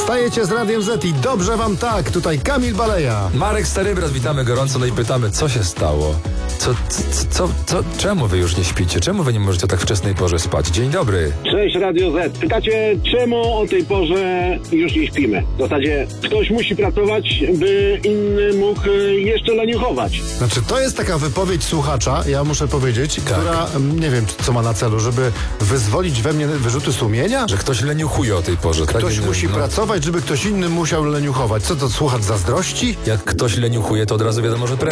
Wstajecie z Radiem Z i dobrze wam tak. Tutaj Kamil Baleja. Marek Starybrat, witamy gorąco, no i pytamy, co się stało? Czemu wy już nie śpicie? Czemu wy nie możecie o tak wczesnej porze spać? Dzień dobry. Cześć Radio Z. Pytacie, czemu o tej porze już nie śpimy? W zasadzie ktoś musi pracować, by inny mógł jeszcze leniuchować. Znaczy, to jest taka wypowiedź słuchacza, ja muszę powiedzieć, która, nie wiem, co ma na celu, żeby wyzwolić we mnie wyrzuty sumienia? Że ktoś leniuchuje o tej porze. Ktoś tak? musi pracować, żeby ktoś inny musiał leniuchować. Co to, słuchacz zazdrości? Jak ktoś leniuchuje, to od razu wiadomo, że